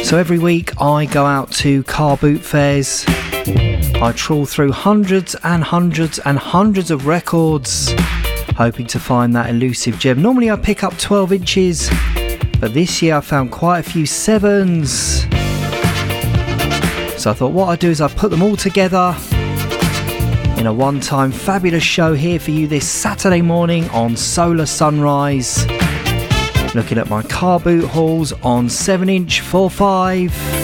So every week I go out to car boot fairs. I trawl through hundreds and hundreds and hundreds of records, hoping to find that elusive gem. Normally I pick up 12 inches, but this year I found quite a few 7s. So I thought what I'd do is I'd put them all together in a one-time fabulous show here for you this Saturday morning on Solar Sunrise. Looking at my car boot hauls on 7-inch 4.5.